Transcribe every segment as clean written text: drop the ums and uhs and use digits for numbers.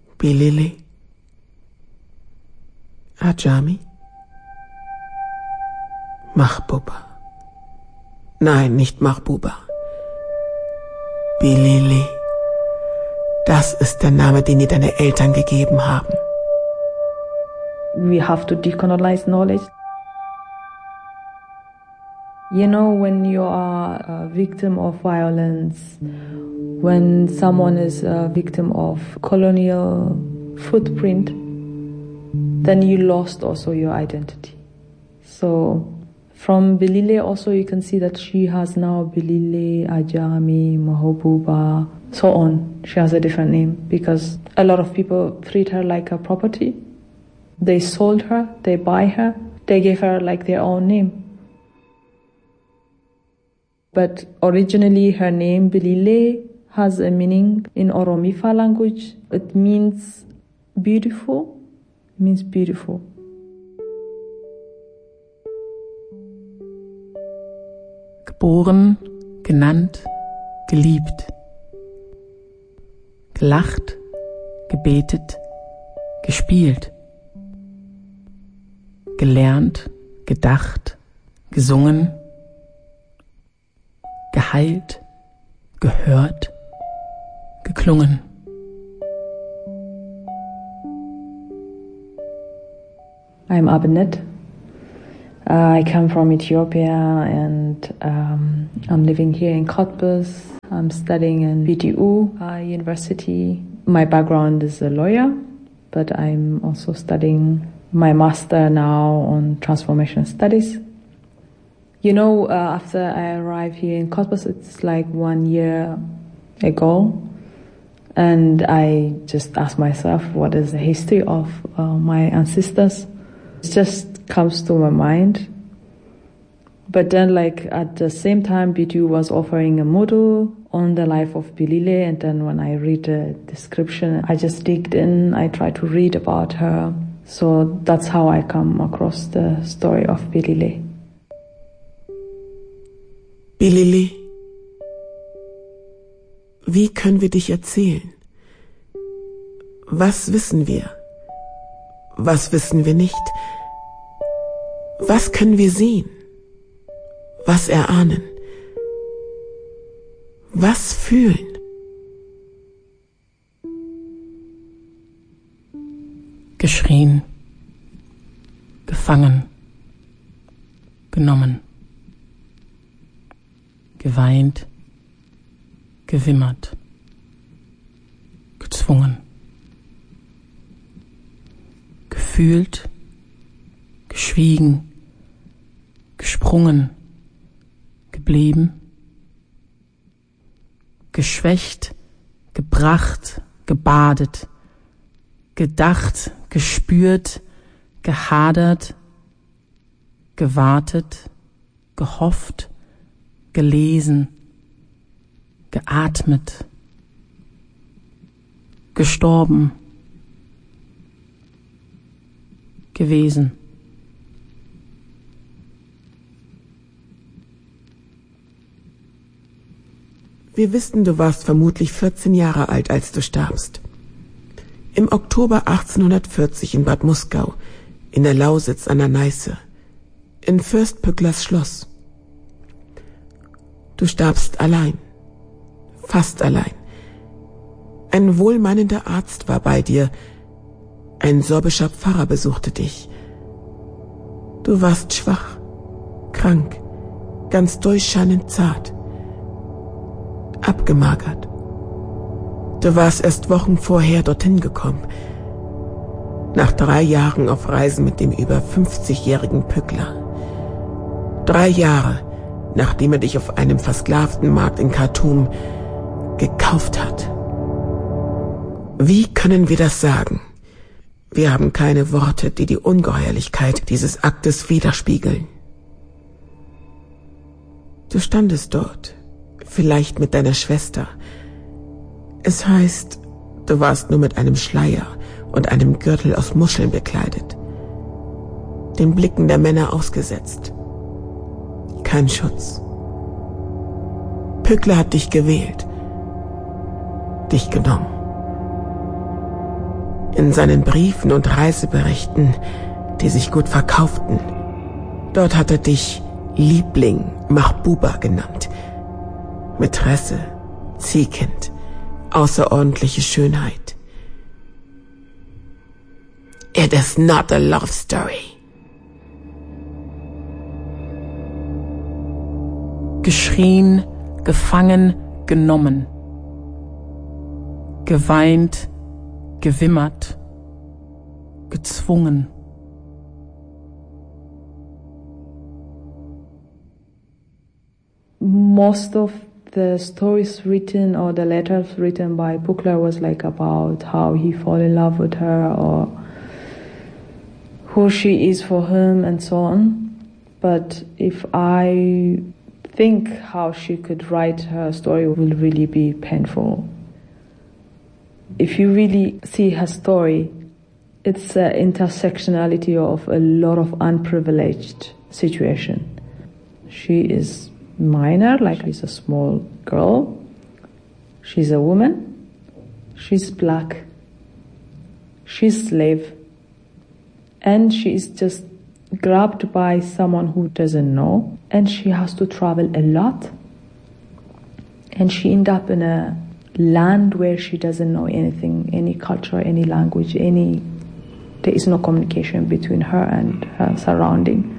Bilili, Ajami, Mahbuba. Nein, nicht Mahbuba. Bilili. Das ist der Name, den dir deine Eltern gegeben haben. We have to decolonize knowledge. You know, when you are a victim of violence, when someone is a victim of colonial footprint, then you lost also your identity. So from Bilile also you can see that she has now Bilile, Ajami, Mahbuba, so on. She has a different name because a lot of people treat her like a property. They sold her, they buy her, they gave her like their own name. But originally her name Bilile has a meaning in Oromifa language. It means beautiful. It means beautiful. Geboren, genannt, geliebt. Gelacht, gebetet, gespielt. Gelernt, gedacht, gesungen. Geheilt, gehört, geklungen. I'm Abinet. I come from Ethiopia and I'm living here in Cottbus. I'm studying in VTU University. My background is a lawyer, but I'm also studying my master now on transformation studies. You know, after I arrived here in Cottbus, it's like 1 year ago, and I just asked myself, what is the history of my ancestors? It just comes to my mind. But then, like, at the same time, BTU was offering a module on the life of Bilile, and then when I read the description, I just digged in, I tried to read about her. So that's how I come across the story of Bilile. Bilili, wie können wir dich erzählen? Was wissen wir? Was wissen wir nicht? Was können wir sehen? Was erahnen? Was fühlen? Geschrien, gefangen, genommen. Geweint, gewimmert, gezwungen, gefühlt, geschwiegen, gesprungen, geblieben, geschwächt, gebracht, gebadet, gedacht, gespürt, gehadert, gewartet, gehofft, gelesen, geatmet, gestorben, gewesen. Wir wissen, du warst vermutlich 14 Jahre alt, als du starbst. Im Oktober 1840 in Bad Muskau, in der Lausitz an der Neiße, in Fürst Pücklers Schloss. Du starbst allein, fast allein. Ein wohlmeinender Arzt war bei dir, ein sorbischer Pfarrer besuchte dich. Du warst schwach, krank, ganz durchscheinend zart, abgemagert. Du warst erst Wochen vorher dorthin gekommen, nach 3 Jahren auf Reisen mit dem über 50-jährigen Pückler. 3 Jahre, nachdem er dich auf einem versklavten Markt in Khartoum gekauft hat. Wie können wir das sagen? Wir haben keine Worte, die die Ungeheuerlichkeit dieses Aktes widerspiegeln. Du standest dort, vielleicht mit deiner Schwester. Es heißt, du warst nur mit einem Schleier und einem Gürtel aus Muscheln bekleidet, den Blicken der Männer ausgesetzt. Kein Schutz. Pückler hat dich gewählt, dich genommen. In seinen Briefen und Reiseberichten, die sich gut verkauften. Dort hat er dich Liebling Mahbuba genannt. Mätresse, Ziehkind, außerordentliche Schönheit. It is not a love story. Geschrien, gefangen, genommen. Geweint, gewimmert, gezwungen. Most of the stories written or the letters written by Buchler was like about how he fall in love with her or who she is for him and so on. But if I think how she could write her story will really be painful. If you really see her story, it's an intersectionality of a lot of unprivileged situation. She is minor, like she's a small girl. She's a woman. She's black. She's slave. And she is just grabbed by someone who doesn't know. And she has to travel a lot. And she ends up in a land where she doesn't know anything, any culture, any language, there is no communication between her and her surrounding.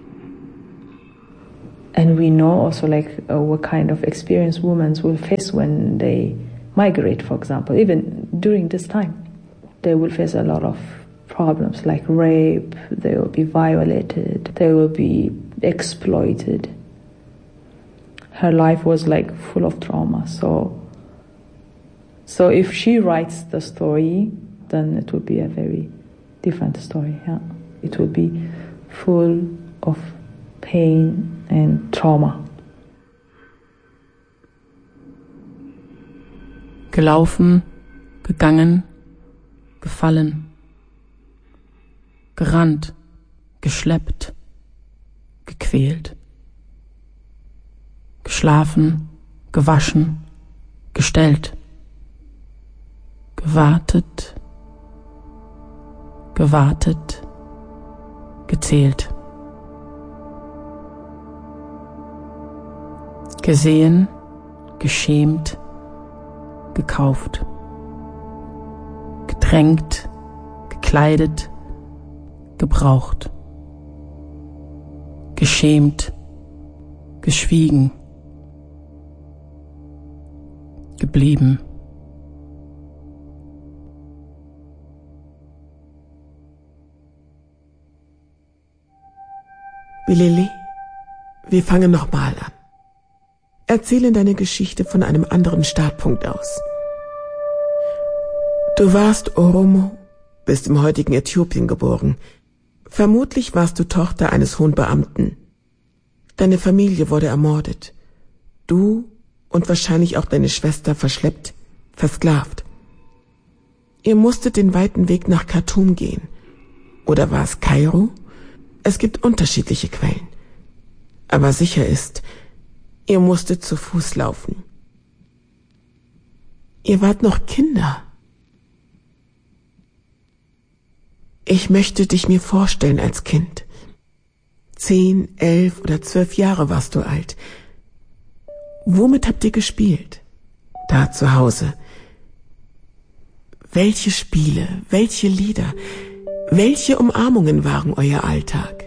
And we know also what kind of experience women will face when they migrate, for example. Even during this time, they will face a lot of problems like rape, they will be violated, they will be exploited. Her life was full of trauma. So if she writes the story, then it will be a very different story. Yeah, it will be full of pain and trauma. Gelaufen, gegangen, gefallen, gerannt, geschleppt, gequält, geschlafen, gewaschen, gestellt, gewartet, gewartet, gezählt. Gesehen, geschämt, gekauft, gedrängt, gekleidet, gebraucht, geschämt, geschwiegen, geblieben. Bilili, wir fangen nochmal an. Erzähle deine Geschichte von einem anderen Startpunkt aus. Du warst Oromo, bist im heutigen Äthiopien geboren. Vermutlich warst du Tochter eines hohen Beamten. Deine Familie wurde ermordet. Du und wahrscheinlich auch deine Schwester verschleppt, versklavt. Ihr musstet den weiten Weg nach Khartoum gehen. Oder war es Kairo? Es gibt unterschiedliche Quellen. Aber sicher ist, ihr musstet zu Fuß laufen. Ihr wart noch Kinder. Ich möchte dich mir vorstellen als Kind. 10, 11 oder 12 Jahre warst du alt. Womit habt ihr gespielt? Da zu Hause. Welche Spiele, welche Lieder, welche Umarmungen waren euer Alltag?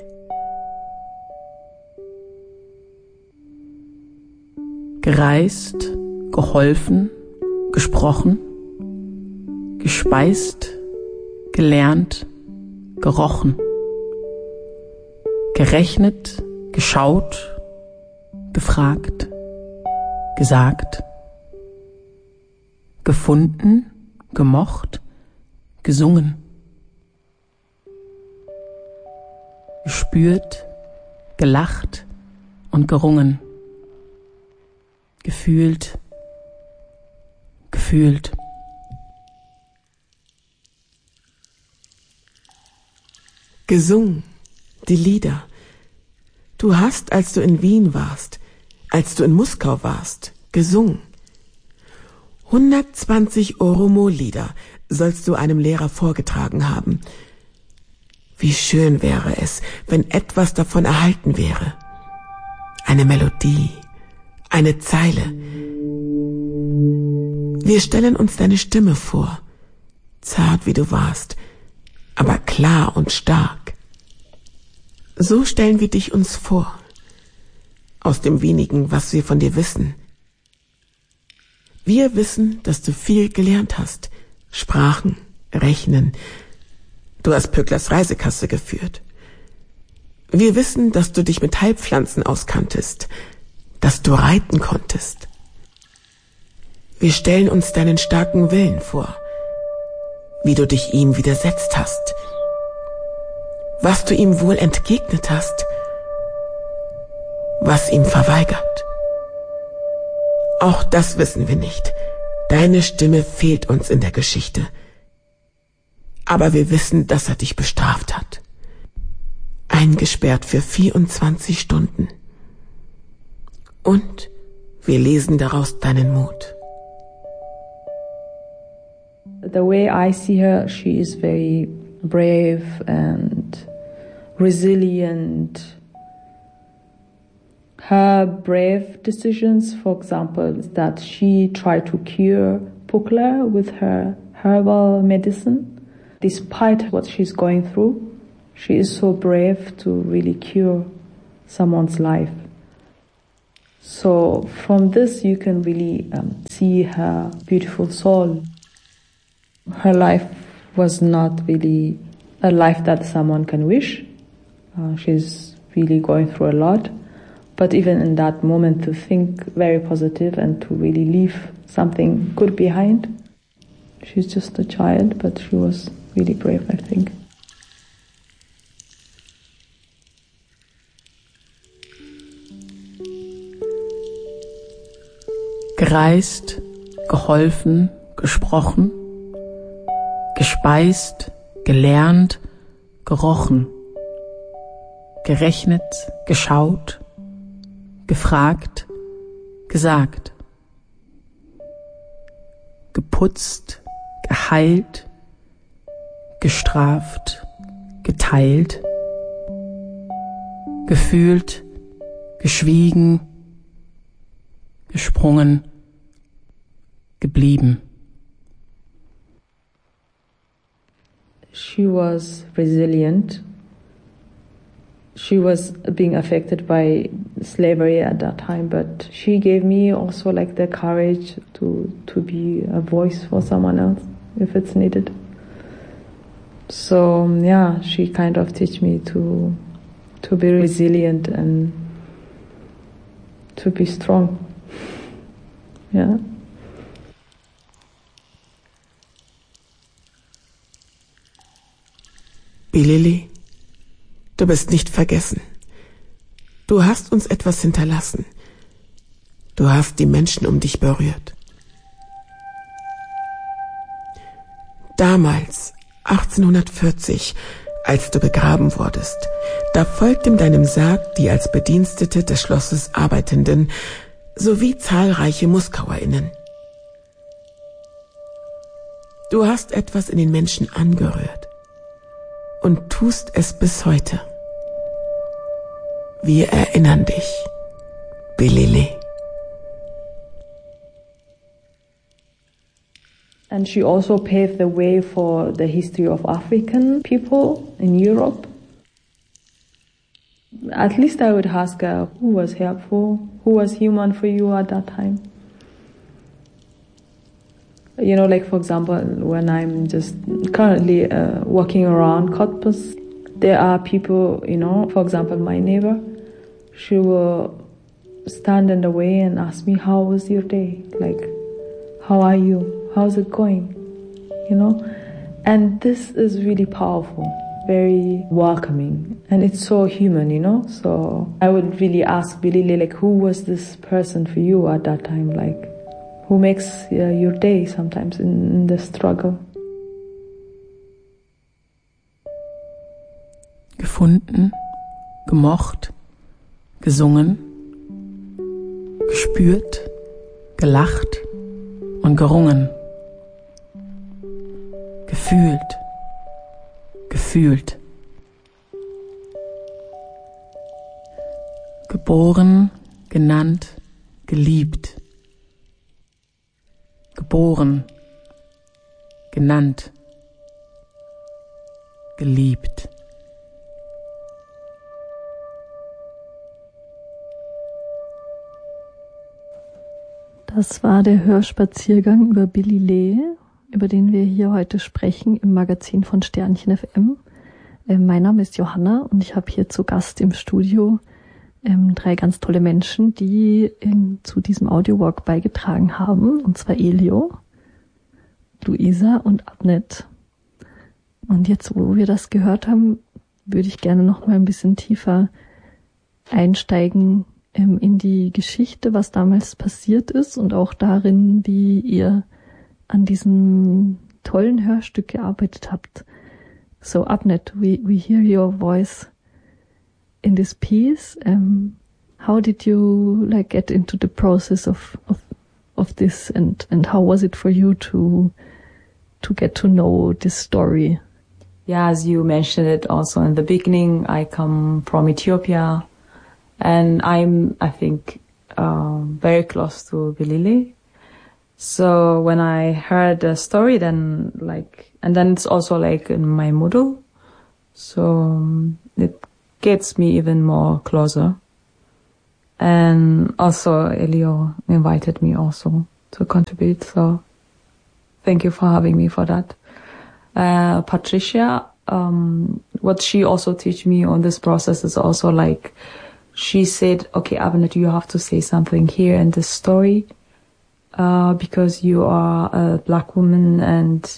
Gereist, geholfen, gesprochen, gespeist, gelernt, gerochen, gerechnet, geschaut, gefragt, gesagt, gefunden, gemocht, gesungen, gespürt, gelacht und gerungen, gefühlt, gefühlt. Gesungen, die Lieder. Du hast, als du in Wien warst, als du in Moskau warst, gesungen. 120 Oromo-Lieder sollst du einem Lehrer vorgetragen haben. Wie schön wäre es, wenn etwas davon erhalten wäre. Eine Melodie, eine Zeile. Wir stellen uns deine Stimme vor, zart wie du warst, aber klar und stark. So stellen wir dich uns vor, aus dem wenigen, was wir von dir wissen. Wir wissen, dass du viel gelernt hast, Sprachen, Rechnen. Du hast Pücklers Reisekasse geführt. Wir wissen, dass du dich mit Heilpflanzen auskanntest, dass du reiten konntest. Wir stellen uns deinen starken Willen vor, wie du dich ihm widersetzt hast, was du ihm wohl entgegnet hast, was ihm verweigert. Auch das wissen wir nicht. Deine Stimme fehlt uns in der Geschichte. Aber wir wissen, dass er dich bestraft hat. Eingesperrt für 24 Stunden. Und wir lesen daraus deinen Mut. The way I see her, she is very brave and resilient. Her brave decisions, for example, is that she tried to cure Pukla with her herbal medicine. Despite what she's going through, she is so brave to really cure someone's life. So from this you can really see her beautiful soul. Her life was not really a life that someone can wish. She's really going through a lot. But even in that moment, to think very positive and to really leave something good behind. She's just a child, but she was really brave, I think. Gereist, geholfen, gesprochen, gespeist, gelernt, gerochen, gerechnet, geschaut, gefragt, gesagt, geputzt, geheilt, gestraft, geteilt, gefühlt, geschwiegen, gesprungen, geblieben. She was resilient. She was being affected by slavery at that time, but she gave me also like the courage to be a voice for someone else if it's needed. So yeah, she kind of teach me to be resilient and to be strong. Yeah. Bilili, du bist nicht vergessen. Du hast uns etwas hinterlassen. Du hast die Menschen um dich berührt. Damals, 1840, als du begraben wurdest, da folgten deinem Sarg die als Bedienstete des Schlosses Arbeitenden sowie zahlreiche MuskauerInnen. Du hast etwas in den Menschen angerührt und tust es bis heute. Wir erinnern dich, Bilili. And she also paved the way for the history of African people in Europe. At least I would ask her, who was helpful, who was human for you at that time? You know, like for example, when I'm just currently walking around Cottbus, there are people, you know, for example, my neighbor, she will stand in the way and ask me, how was your day? Like, how are you? How's it going? You know? And this is really powerful, very welcoming. And it's so human, you know? So I would really ask Bilili, like, who was this person for you at that time? Like, who makes your day sometimes in the struggle? Gefunden, gemocht, gesungen, gespürt, gelacht und gerungen. Gefühlt, gefühlt. Geboren, genannt, geliebt. Geboren, genannt, geliebt. Das war der Hörspaziergang über Billy Lee, über den wir hier heute sprechen im Magazin von Sternchen FM. Mein Name ist Johanna und ich habe hier zu Gast im Studio 3 ganz tolle Menschen, die zu diesem Audiowalk beigetragen haben, und zwar Elio, Luisa und Abnet. Und jetzt, wo wir das gehört haben, würde ich gerne noch mal ein bisschen tiefer einsteigen in die Geschichte, was damals passiert ist und auch darin, wie ihr an diesem tollen Hörstück gearbeitet habt. So, Abnet, we hear your voice in this piece. How did you get into the process of this, and how was it for you to get to know this story? Yeah, as you mentioned it also in the beginning, I come from Ethiopia, and I'm, I think, very close to Billy Lee. So when I heard the story, then and then it's also in my Moodle, so it gets me even more closer. And also Elio invited me also to contribute, so thank you for having me for that. Patricia, what she also teach me on this process is also she said, okay, Abnet, you have to say something here in this story, because you are a black woman, and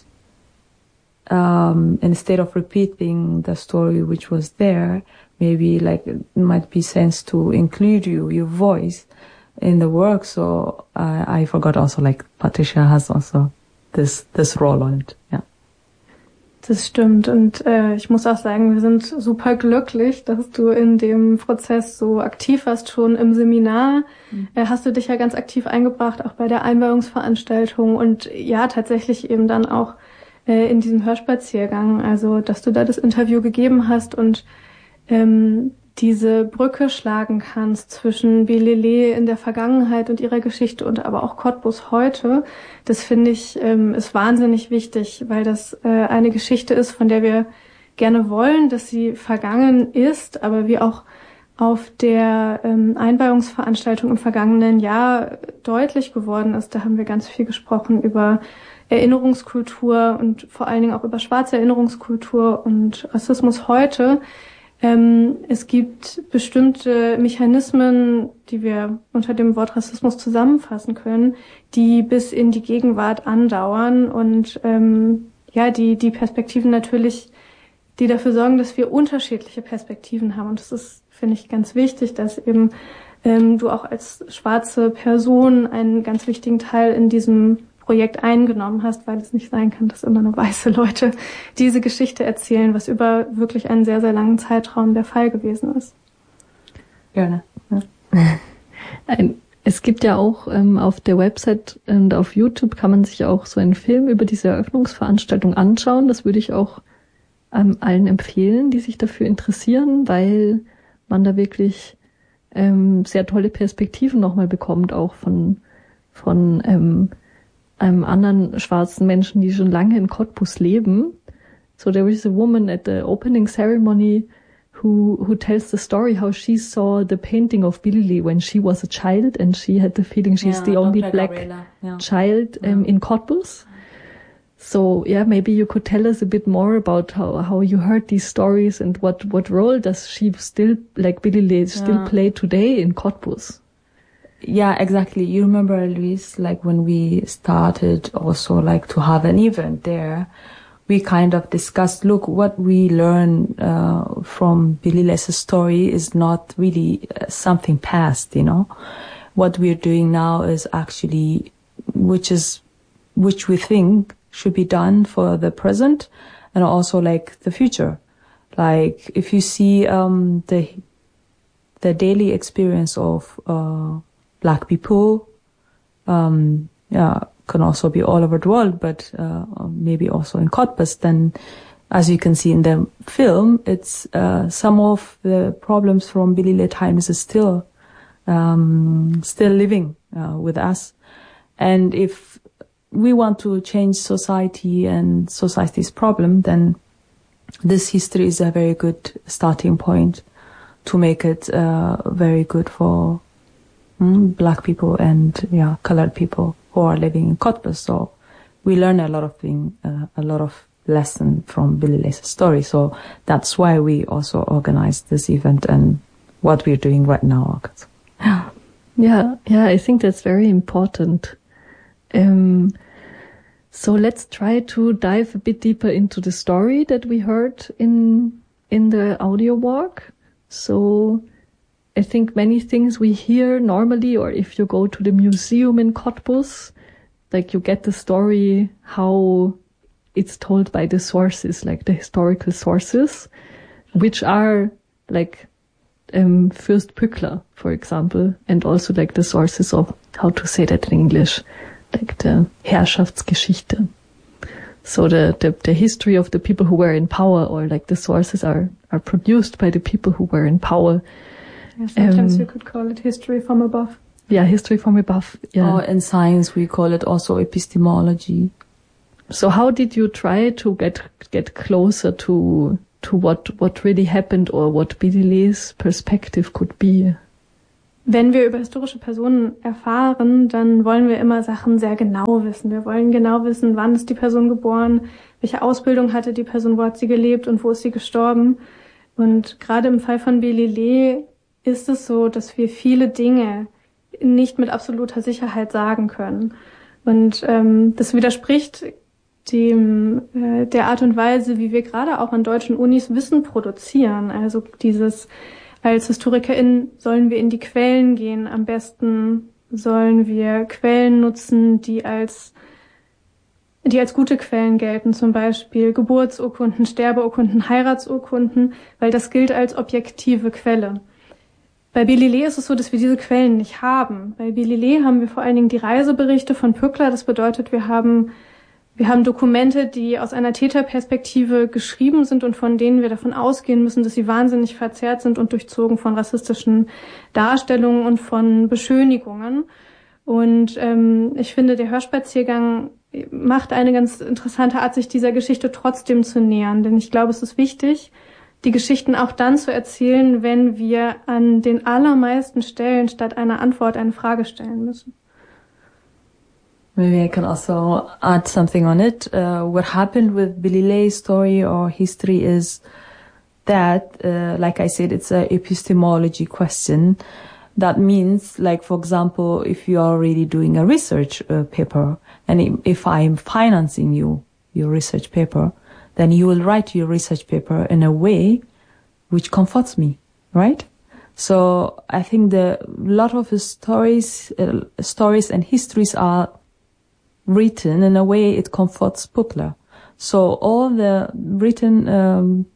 instead of repeating the story which was there, maybe it might be sense to include your voice in the work. So I forgot also Patricia has also this role on it. Yeah. Das stimmt, und ich muss auch sagen, wir sind super glücklich, dass du in dem Prozess so aktiv warst. Schon im Seminar hast du dich ja ganz aktiv eingebracht, auch bei der Einweihungsveranstaltung und ja, tatsächlich eben dann auch in diesem Hörspaziergang, also dass du da das Interview gegeben hast und diese Brücke schlagen kannst zwischen Billy Lee in der Vergangenheit und ihrer Geschichte und aber auch Cottbus heute. Das finde ich ist wahnsinnig wichtig, weil das eine Geschichte ist, von der wir gerne wollen, dass sie vergangen ist, aber wie auch auf der Einweihungsveranstaltung im vergangenen Jahr deutlich geworden ist. Da haben wir ganz viel gesprochen über Erinnerungskultur und vor allen Dingen auch über schwarze Erinnerungskultur und Rassismus heute. Es gibt bestimmte Mechanismen, die wir unter dem Wort Rassismus zusammenfassen können, die bis in die Gegenwart andauern und die Perspektiven natürlich, die dafür sorgen, dass wir unterschiedliche Perspektiven haben. Und das ist, finde ich, ganz wichtig, dass eben du auch als schwarze Person einen ganz wichtigen Teil in diesem Projekt eingenommen hast, weil es nicht sein kann, dass immer nur weiße Leute diese Geschichte erzählen, was über wirklich einen sehr, sehr langen Zeitraum der Fall gewesen ist. Gerne. Ja. Es gibt ja auch auf der Website und auf YouTube kann man sich auch so einen Film über diese Eröffnungsveranstaltung anschauen. Das würde ich auch allen empfehlen, die sich dafür interessieren, weil man da wirklich sehr tolle Perspektiven nochmal bekommt, auch von einem anderen schwarzen Menschen, die schon lange in Cottbus leben. So there is a woman at the opening ceremony who tells the story how she saw the painting of Billy Lee when she was a child, and she had the feeling she's the only Dr. black child in Cottbus. So maybe you could tell us a bit more about how you heard these stories and what role does she still, Billy Lee, still play today in Cottbus? Yeah, exactly. You remember, Luis, when we started also to have an event there, we kind of discussed, look, what we learn from Billy Lee's story is not really something past, What we're doing now is actually, which we think should be done for the present and also the future. If you see the daily experience of Black people, can also be all over the world, but maybe also in Cottbus, then as you can see in the film, it's some of the problems from Billy Lay times is still living with us. And if we want to change society and society's problem, then this history is a very good starting point to make it very good for black people and colored people who are living in Cottbus. So we learn a lot of lesson from Billy Lay's story. So that's why we also organized this event and what we're doing right now. Yeah, I think that's very important. So let's try to dive a bit deeper into the story that we heard in the audio walk. So I think many things we hear normally, or if you go to the museum in Cottbus, like you get the story, how it's told by the sources, like the historical sources, which are like Fürst Pückler, for example, and also like the sources of, how to say that in English, like the Herrschaftsgeschichte. So the history of the people who were in power, or like the sources are produced by the people who were in power. Yeah, sometimes you could call it history from above. Yeah, history from above. Yeah. Or in science we call it also epistemology. So how did you try to get closer to what really happened, or what Billy Lay's perspective could be? Wenn wir über historische Personen erfahren, dann wollen wir immer Sachen sehr genau wissen. Wir wollen genau wissen, wann ist die Person geboren, welche Ausbildung hatte die Person, wo hat sie gelebt und wo ist sie gestorben. Und gerade im Fall von Billy Lay ist es so, dass wir viele Dinge nicht mit absoluter Sicherheit sagen können. Und das widerspricht der Art und Weise, wie wir gerade auch an deutschen Unis Wissen produzieren. Also dieses, als HistorikerInnen sollen wir in die Quellen gehen. Am besten sollen wir Quellen nutzen, die als gute Quellen gelten, zum Beispiel Geburtsurkunden, Sterbeurkunden, Heiratsurkunden, weil das gilt als objektive Quelle. Bei Billy Lay ist es so, dass wir diese Quellen nicht haben. Bei Billy Lay haben wir vor allen Dingen die Reiseberichte von Pückler. Das bedeutet, wir haben Dokumente, die aus einer Täterperspektive geschrieben sind und von denen wir davon ausgehen müssen, dass sie wahnsinnig verzerrt sind und durchzogen von rassistischen Darstellungen und von Beschönigungen. Und ich finde, der Hörspaziergang macht eine ganz interessante Art, sich dieser Geschichte trotzdem zu nähern. Denn ich glaube, es ist wichtig, die Geschichten auch dann zu erzählen, wenn wir an den allermeisten Stellen statt einer Antwort eine Frage stellen müssen. Maybe I can also add something on it. What happened with Billy Lay's story or history is that, like I said, it's a epistemology question. That means, like, for example, if you are really doing a research paper, and if I'm financing your research paper, then you will write your research paper in a way which comforts me, right? So I think a lot of the stories and histories are written in a way it comforts Pückler. So all the written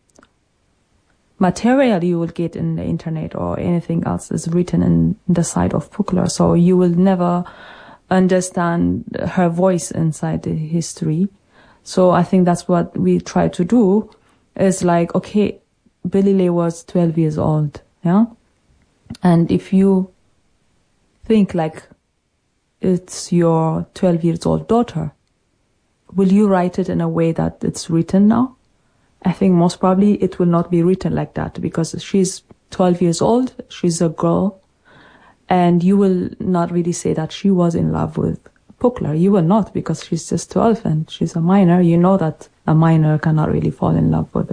material you will get in the internet or anything else is written in the side of Pückler. So you will never understand her voice inside the history. So I think that's what we try to do, is like, okay, Billy Lay was 12 years old, yeah? And if you think like it's your 12 years old daughter, will you write it in a way that it's written now? I think most probably it will not be written like that, because she's 12 years old, she's a girl, and you will not really say that she was in love with Pückler. You will not, because she's just 12 and she's a minor. You know that a minor cannot really fall in love with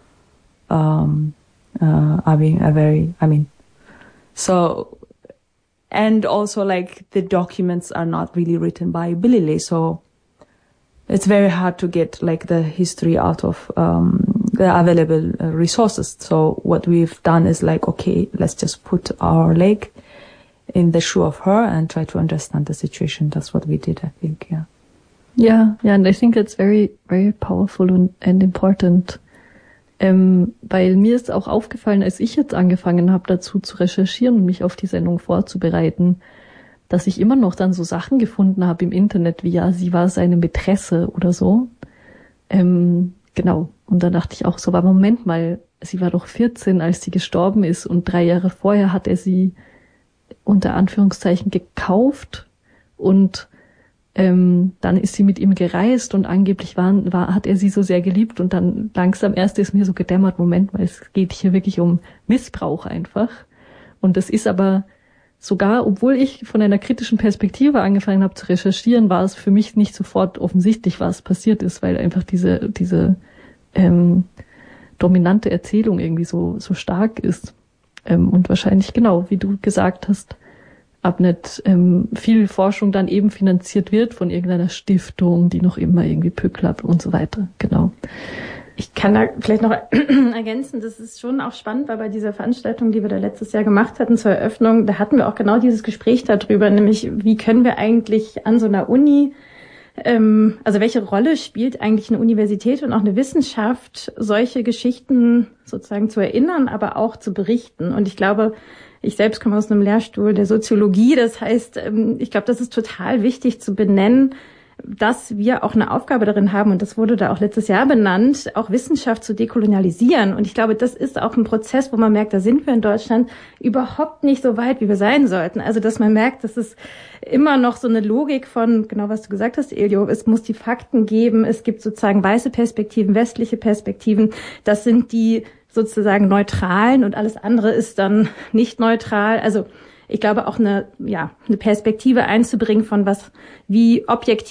so, and also like the documents are not really written by Billy Lay, so it's very hard to get like the history out of the available resources. So what we've done is like, okay, let's just put our leg in the shoe of her and try to understand the situation. That's what we did, I think, yeah. Yeah, and I think that's very, very powerful and important. Weil mir ist auch aufgefallen, als ich jetzt angefangen habe, dazu zu recherchieren und mich auf die Sendung vorzubereiten, dass ich immer noch dann so Sachen gefunden habe im Internet, wie ja, sie war seine Mätresse oder so. Genau. Und da dachte ich auch so, aber Moment mal, sie war doch 14, als sie gestorben ist und 3 Jahre vorher hat er sie unter Anführungszeichen gekauft und dann ist sie mit ihm gereist und angeblich hat er sie so sehr geliebt und dann langsam erst ist mir so gedämmert, Moment mal, es geht hier wirklich um Missbrauch einfach. Und das ist aber sogar, obwohl ich von einer kritischen Perspektive angefangen habe zu recherchieren, war es für mich nicht sofort offensichtlich, was passiert ist, weil einfach diese dominante Erzählung irgendwie so stark ist. Und wahrscheinlich genau, wie du gesagt hast, Abnet viel Forschung dann eben finanziert wird von irgendeiner Stiftung, die noch immer irgendwie Pückler und so weiter. Genau. Ich kann da vielleicht noch ergänzen, das ist schon auch spannend, weil bei dieser Veranstaltung, die wir da letztes Jahr gemacht hatten zur Eröffnung, da hatten wir auch genau dieses Gespräch darüber, nämlich wie können wir eigentlich an so einer Uni, also welche Rolle spielt eigentlich eine Universität und auch eine Wissenschaft, solche Geschichten sozusagen zu erinnern, aber auch zu berichten. Und ich glaube, ich selbst komme aus einem Lehrstuhl der Soziologie, das heißt, ich glaube, das ist total wichtig zu benennen, dass wir auch eine Aufgabe darin haben, und das wurde da auch letztes Jahr benannt, auch Wissenschaft zu dekolonialisieren. Und ich glaube, das ist auch ein Prozess, wo man merkt, da sind wir in Deutschland überhaupt nicht so weit, wie wir sein sollten. Also, dass man merkt, dass es immer noch so eine Logik von, genau was du gesagt hast, Elio, es muss die Fakten geben, es gibt sozusagen weiße Perspektiven, westliche Perspektiven, das sind die sozusagen neutralen und alles andere ist dann nicht neutral. Also ich glaube auch eine Perspektive einzubringen von wie objektiv